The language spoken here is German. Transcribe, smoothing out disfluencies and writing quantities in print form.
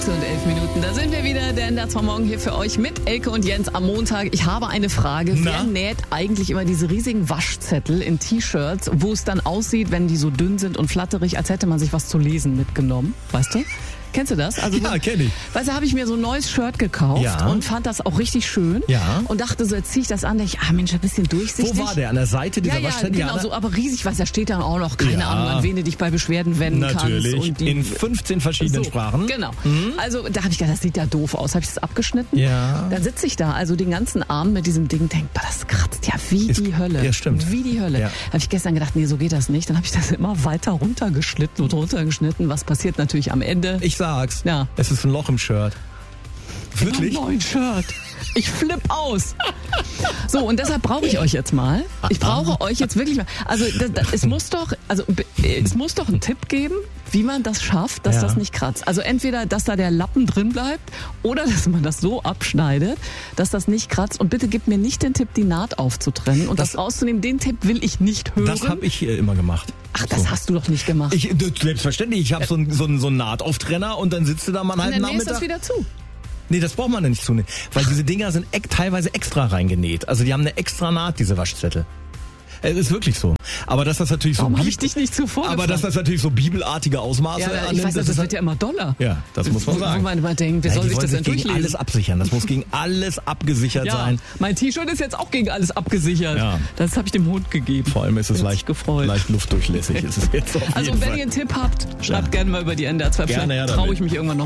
6:11. Da sind wir wieder, der NDR 2 Morgen hier für euch mit Elke und Jens am Montag. Ich habe eine Frage. Wer näht eigentlich immer diese riesigen Waschzettel in T-Shirts, wo es dann aussieht, wenn die so dünn sind und flatterig, als hätte man sich was zu lesen mitgenommen? Weißt du? Kennst du das? Also, ja, kenne ich. Weißt du, habe ich mir so ein neues Shirt gekauft und fand das auch richtig schön. Ja. Und dachte so, jetzt ziehe ich das an, denke ich, Mensch, ein bisschen durchsichtig. Wo war der? An der Seite dieser Waschzettel? Ja, genau, so, aber riesig, was da steht dann auch noch, keine Ahnung, an wen du dich bei Beschwerden wenden kannst. Natürlich, in 15 verschiedenen Sprachen. Genau. Also da habe ich gedacht, das sieht ja doof aus. Habe ich das abgeschnitten? Ja. Dann sitze ich da, also den ganzen Abend mit diesem Ding, denke, das kratzt ja wie die Hölle. Ja, stimmt. Wie die Hölle. Ja. Habe ich gestern gedacht, nee, so geht das nicht. Dann habe ich das immer weiter runtergeschnitten und runtergeschnitten. Was passiert natürlich am Ende? Ich sag's. Ja. Es ist ein Loch im Shirt. Wirklich? Ein neues Shirt. Ich flipp aus. So, und deshalb brauche ich euch jetzt mal. Ich brauche euch jetzt wirklich mal. Also es muss doch einen Tipp geben, wie man das schafft, dass das nicht kratzt. Also entweder, dass da der Lappen drin bleibt oder dass man das so abschneidet, dass das nicht kratzt. Und bitte gib mir nicht den Tipp, die Naht aufzutrennen und das rauszunehmen. Den Tipp will ich nicht hören. Das habe ich immer gemacht. Ach, das hast du doch nicht gemacht. Selbstverständlich. Ich habe so einen Nahtauftrenner und dann sitzt du da mal einen halben Nachmittag. Und dann nähst das wieder zu. Nee, das braucht man ja nicht zu. Weil diese Dinger sind teilweise extra reingenäht. Also die haben eine extra Naht, diese Waschzettel. Es ist wirklich so. Aber dass das natürlich Warum habe ich dich nicht zuvor Aber dass das natürlich so bibelartige Ausmaße annimmt. Ich weiß, das wird ja immer doller. Ja, das muss man sagen. Wo man immer denkt, wer soll sich das denn gegen durchlesen? alles absichern. Das muss gegen alles abgesichert sein. Mein T-Shirt ist jetzt auch gegen alles abgesichert. Ja. Das habe ich dem Hund gegeben. Vor allem ist es leicht gefreut. luftdurchlässig. Ist es jetzt auf jeden Also wenn Fall. ihr einen Tipp habt, schreibt gerne mal über die NDR 2. Vielleicht traue ich mich irgendwann noch.